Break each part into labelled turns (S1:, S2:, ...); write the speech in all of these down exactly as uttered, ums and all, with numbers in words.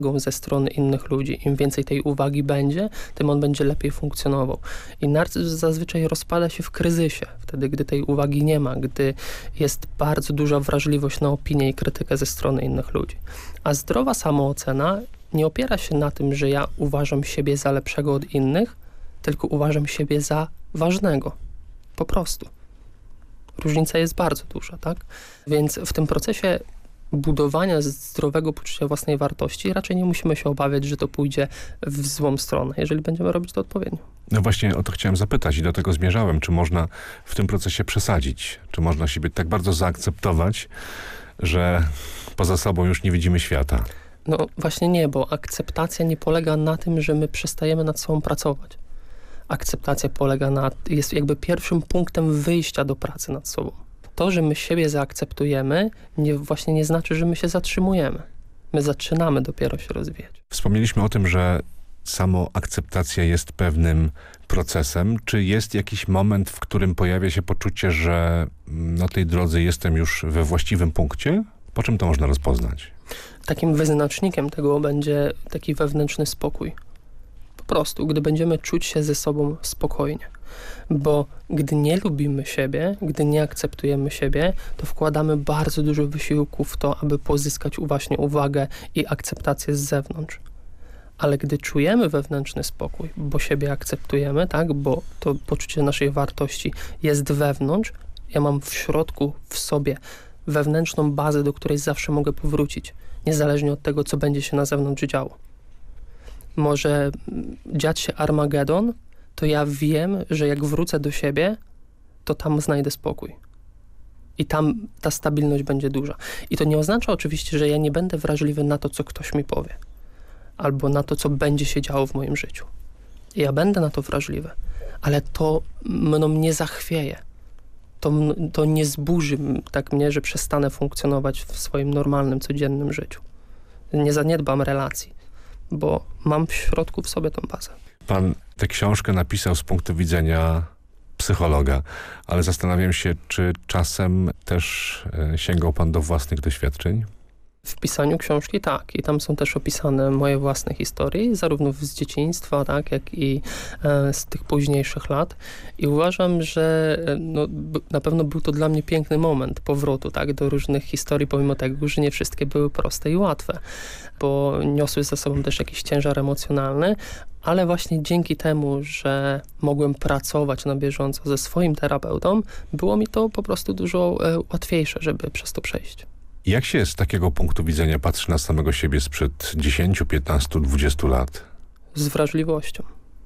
S1: ze strony innych ludzi. Im więcej tej uwagi będzie, tym on będzie lepiej funkcjonował. I narcyzm zazwyczaj rozpada się w kryzysie, wtedy gdy tej uwagi nie ma, gdy jest bardzo duża wrażliwość na opinię i krytykę ze strony innych ludzi. A zdrowa samoocena nie opiera się na tym, że ja uważam siebie za lepszego od innych, tylko uważam siebie za ważnego. Po prostu. Różnica jest bardzo duża, tak? Więc w tym procesie budowania zdrowego poczucia własnej wartości raczej nie musimy się obawiać, że to pójdzie w złą stronę, jeżeli będziemy robić to odpowiednio.
S2: No właśnie o to chciałem zapytać i do tego zmierzałem. Czy można w tym procesie przesadzić? Czy można siebie tak bardzo zaakceptować, że poza sobą już nie widzimy świata?
S1: No właśnie nie, bo akceptacja nie polega na tym, że my przestajemy nad sobą pracować. Akceptacja polega na, jest jakby pierwszym punktem wyjścia do pracy nad sobą. To, że my siebie zaakceptujemy, nie, właśnie nie znaczy, że my się zatrzymujemy. My zaczynamy dopiero się rozwijać.
S2: Wspomnieliśmy o tym, że samoakceptacja jest pewnym procesem. Czy jest jakiś moment, w którym pojawia się poczucie, że na tej drodze jestem już we właściwym punkcie? Po czym to można rozpoznać?
S1: Takim wyznacznikiem tego będzie taki wewnętrzny spokój. Po prostu, gdy będziemy czuć się ze sobą spokojnie. Bo gdy nie lubimy siebie, gdy nie akceptujemy siebie, to wkładamy bardzo dużo wysiłku w to, aby pozyskać właśnie uwagę i akceptację z zewnątrz. Ale gdy czujemy wewnętrzny spokój, bo siebie akceptujemy, tak, bo to poczucie naszej wartości jest wewnątrz, ja mam w środku, w sobie wewnętrzną bazę, do której zawsze mogę powrócić, niezależnie od tego, co będzie się na zewnątrz działo. Może dziać się Armagedon, to ja wiem, że jak wrócę do siebie, to tam znajdę spokój. I tam ta stabilność będzie duża. I to nie oznacza oczywiście, że ja nie będę wrażliwy na to, co ktoś mi powie. Albo na to, co będzie się działo w moim życiu. I ja będę na to wrażliwy. Ale to mną nie zachwieje. To, to nie zburzy tak mnie, że przestanę funkcjonować w swoim normalnym, codziennym życiu. Nie zaniedbam relacji, bo mam w środku w sobie tą bazę.
S2: Pan tę książkę napisał z punktu widzenia psychologa, ale zastanawiam się, czy czasem też e, sięgał pan do własnych doświadczeń?
S1: W pisaniu książki tak. I tam są też opisane moje własne historie, zarówno z dzieciństwa, tak, jak i e, z tych późniejszych lat. I uważam, że e, no, b- na pewno był to dla mnie piękny moment powrotu, tak, do różnych historii, pomimo tego, że nie wszystkie były proste i łatwe, bo niosły ze sobą też jakiś ciężar emocjonalny, ale właśnie dzięki temu, że mogłem pracować na bieżąco ze swoim terapeutą, było mi to po prostu dużo e, łatwiejsze, żeby przez to przejść.
S2: Jak się z takiego punktu widzenia patrzy na samego siebie sprzed dziesięciu, piętnastu, dwudziestu lat?
S1: Z wrażliwością,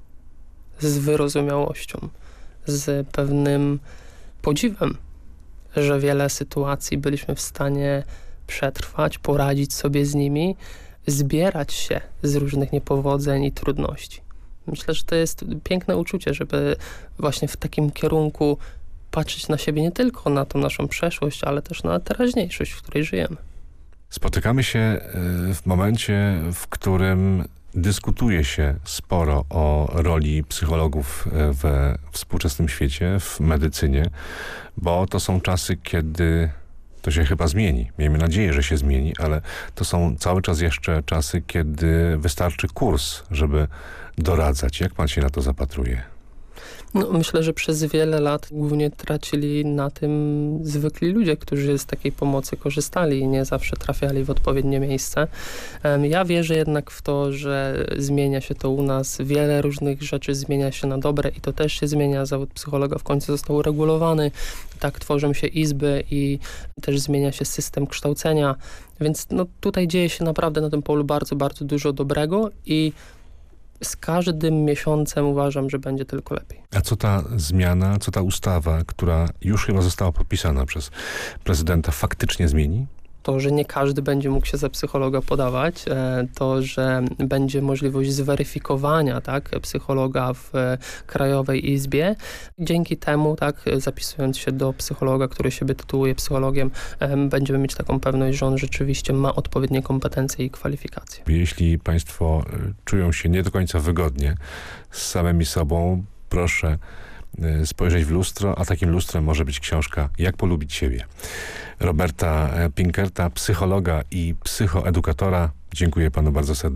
S1: z wyrozumiałością, z pewnym podziwem, że wiele sytuacji byliśmy w stanie przetrwać, poradzić sobie z nimi, zbierać się z różnych niepowodzeń i trudności. Myślę, że to jest piękne uczucie, żeby właśnie w takim kierunku patrzeć na siebie nie tylko na tą naszą przeszłość, ale też na teraźniejszość, w której żyjemy.
S2: Spotykamy się w momencie, w którym dyskutuje się sporo o roli psychologów we współczesnym świecie, w medycynie, bo to są czasy, kiedy to się chyba zmieni. Miejmy nadzieję, że się zmieni, ale to są cały czas jeszcze czasy, kiedy wystarczy kurs, żeby doradzać. Jak pan się na to zapatruje?
S1: No, myślę, że przez wiele lat głównie tracili na tym zwykli ludzie, którzy z takiej pomocy korzystali i nie zawsze trafiali w odpowiednie miejsce. Ja wierzę jednak w to, że zmienia się to u nas. Wiele różnych rzeczy zmienia się na dobre i to też się zmienia. Zawód psychologa w końcu został uregulowany. Tak tworzą się izby i też zmienia się system kształcenia. Więc no, tutaj dzieje się naprawdę na tym polu bardzo, bardzo dużo dobrego i z każdym miesiącem uważam, że będzie tylko lepiej.
S2: A co ta zmiana, co ta ustawa, która już chyba została podpisana przez prezydenta, faktycznie zmieni?
S1: To, że nie każdy będzie mógł się za psychologa podawać, to, że będzie możliwość zweryfikowania, tak, psychologa w Krajowej Izbie. Dzięki temu, tak, zapisując się do psychologa, który siebie tytułuje psychologiem, będziemy mieć taką pewność, że on rzeczywiście ma odpowiednie kompetencje i kwalifikacje.
S2: Jeśli państwo czują się nie do końca wygodnie z samymi sobą, proszę e, spojrzeć w lustro, a takim lustrem może być książka Jak polubić siebie. Roberta Pinkerta, psychologa i psychoedukatora. Dziękuję panu bardzo serdecznie.